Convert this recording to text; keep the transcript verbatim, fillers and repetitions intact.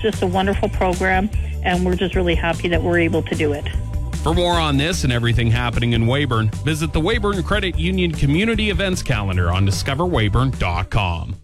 just a wonderful program, and we're just really happy that we're able to do it. For more on this and everything happening in Weyburn, visit the Weyburn Credit Union Community Events Calendar on discover weyburn dot com.